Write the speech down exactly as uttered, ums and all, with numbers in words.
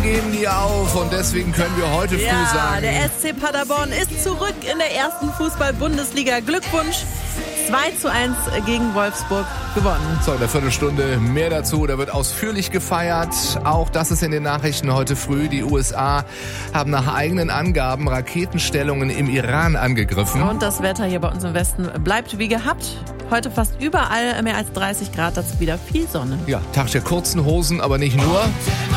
geben nie auf und deswegen können wir heute früh Ja, sagen... der S C Paderborn ist zurück in der ersten Fußball-Bundesliga. Glückwunsch, zwei zu eins gegen Wolfsburg gewonnen. So, in der Viertelstunde mehr dazu. Da wird ausführlich gefeiert. Auch das ist in den Nachrichten heute früh. Die U S A haben nach eigenen Angaben Raketenstellungen im Iran angegriffen. Und das Wetter hier bei uns im Westen bleibt wie gehabt. Heute fast überall mehr als dreißig Grad, dazu wieder viel Sonne. Ja, Tag der kurzen Hosen, aber nicht nur.